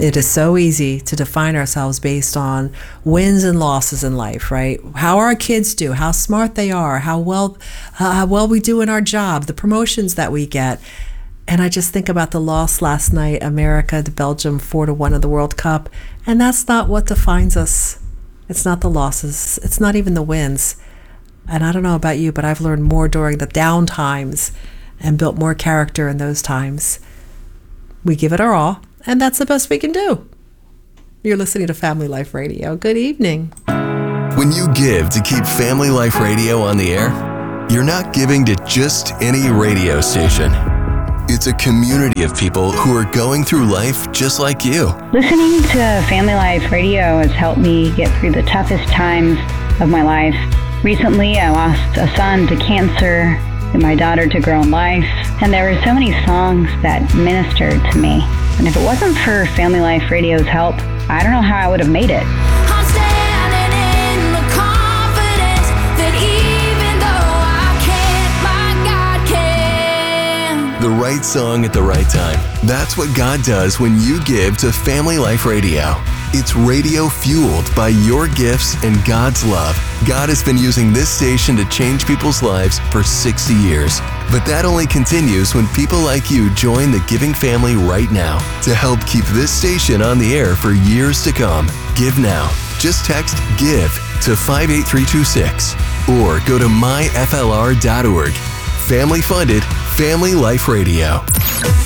It is so easy to define ourselves based on wins and losses in life, right? How our kids do, how smart they are, how well we do in our job, the promotions that we get. And I just think about the loss last night, America to Belgium 4-1 of the World Cup. And that's not what defines us. It's not the losses. It's not even the wins. And I don't know about you, but I've learned more during the down times and built more character in those times. We give it our all, and that's the best we can do. You're listening to Family Life Radio. Good evening. When you give to keep Family Life Radio on the air, you're not giving to just any radio station. It's a community of people who are going through life just like you. Listening to Family Life Radio has helped me get through the toughest times of my life. Recently, I lost a son to cancer and my daughter to her own life, and there were so many songs that ministered to me. And if it wasn't for Family Life Radio's help, I don't know how I would have made it. I'm standing in the confidence that even though I can't, my God can. The right song at the right time. That's what God does when you give to Family Life Radio. It's radio fueled by your gifts and God's love. God has been using this station to change people's lives for 60 years. But that only continues when people like you join the giving family right now to help keep this station on the air for years to come. Give now. Just text GIVE to 58326 or go to myflr.org. Family funded, Family Life Radio.